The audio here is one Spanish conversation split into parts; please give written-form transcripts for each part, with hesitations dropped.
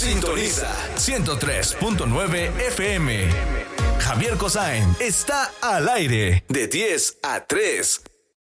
Sintoniza 103.9 FM. Javier Cosain está al aire de 10 a 3.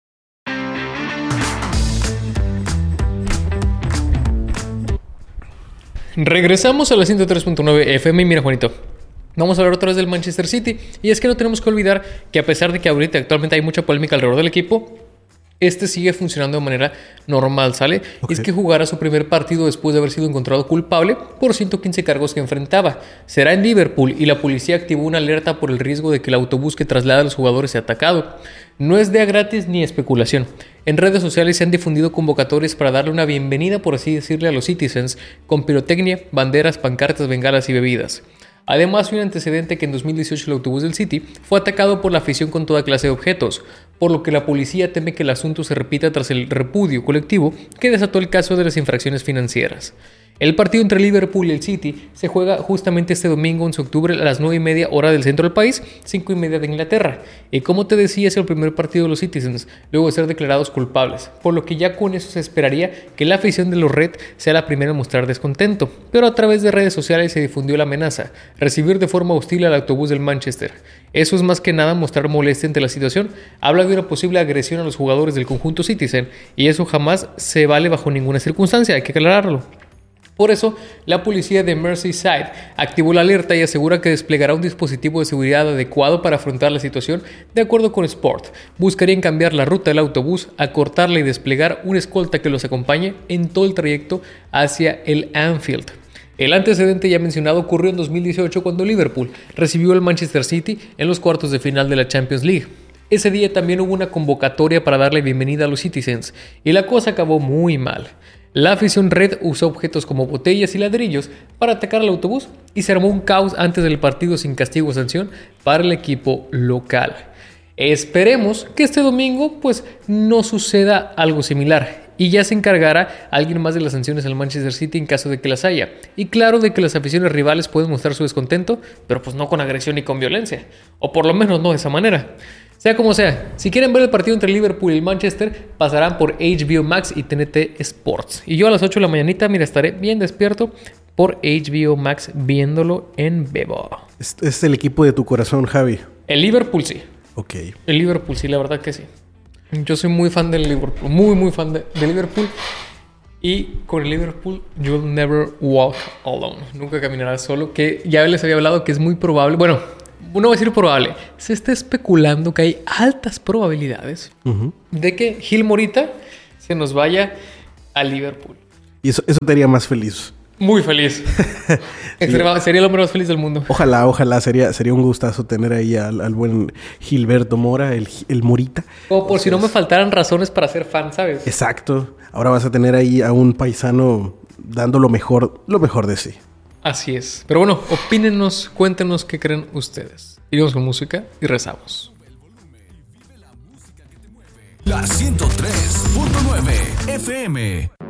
Regresamos a la 103.9 FM y mira, Juanito, vamos a hablar otra vez del Manchester City. Y es que no tenemos que olvidar que a pesar de que ahorita actualmente hay mucha polémica alrededor del equipo, este sigue funcionando de manera normal, ¿sale? Okay. Es que jugará su primer partido después de haber sido encontrado culpable por 115 cargos que enfrentaba. Será en Liverpool y la policía activó una alerta por el riesgo de que el autobús que traslada a los jugadores sea atacado. No es de a gratis ni especulación. En redes sociales se han difundido convocatorias para darle una bienvenida, por así decirle, a los Citizens, con pirotecnia, banderas, pancartas, bengalas y bebidas. Además, hay un antecedente que en 2018 el autobús del City fue atacado por la afición con toda clase de objetos, por lo que la policía teme que el asunto se repita tras el repudio colectivo que desató el caso de las infracciones financieras. El partido entre Liverpool y el City se juega justamente este domingo 11 de octubre a las 9:30 hora del centro del país, 5:30 de Inglaterra. Y como te decía, es el primer partido de los Citizens, luego de ser declarados culpables, por lo que ya con eso se esperaría que la afición de los Red sea la primera en mostrar descontento. Pero a través de redes sociales se difundió la amenaza, recibir de forma hostil al autobús del Manchester. Eso es más que nada mostrar molestia ante la situación. Habla de una posible agresión a los jugadores del conjunto Citizen, y eso jamás se vale bajo ninguna circunstancia, hay que aclararlo. Por eso, la policía de Merseyside activó la alerta y asegura que desplegará un dispositivo de seguridad adecuado para afrontar la situación. De acuerdo con Sport, buscarían cambiar la ruta del autobús, acortarla y desplegar una escolta que los acompañe en todo el trayecto hacia el Anfield. El antecedente ya mencionado ocurrió en 2018 cuando Liverpool recibió al Manchester City en los cuartos de final de la Champions League. Ese día también hubo una convocatoria para darle bienvenida a los Citizens y la cosa acabó muy mal. La afición Red usó objetos como botellas y ladrillos para atacar al autobús y se armó un caos antes del partido sin castigo o sanción para el equipo local. Esperemos que este domingo no suceda algo similar y ya se encargará alguien más de las sanciones al Manchester City en caso de que las haya. Y claro de que las aficiones rivales pueden mostrar su descontento, pero no con agresión ni con violencia, o por lo menos no de esa manera. Sea como sea, si quieren ver el partido entre Liverpool y el Manchester, pasarán por HBO Max y TNT Sports. Y yo a las 8 de la mañanita, estaré bien despierto por HBO Max viéndolo en vivo. ¿Es el equipo de tu corazón, Javi? El Liverpool sí. Ok. El Liverpool sí, la verdad que sí. Yo soy muy fan del Liverpool, muy fan de Liverpool. Y con el Liverpool, you'll never walk alone. Nunca caminarás solo, que ya les había hablado que es muy probable. Bueno, no voy a decir probable. Se está especulando que hay altas probabilidades de que Gil Morita se nos vaya a Liverpool. Y eso te haría más feliz. Muy feliz. Sería el hombre más feliz del mundo. Ojalá. Sería un gustazo tener ahí al buen Gilberto Mora, el Morita. O por si no me faltaran razones para ser fan, ¿sabes? Exacto. Ahora vas a tener ahí a un paisano dando lo mejor de sí. Así es. Pero bueno, opínenos, cuéntenos qué creen ustedes. Iremos con música y rezamos. La 103.9 FM.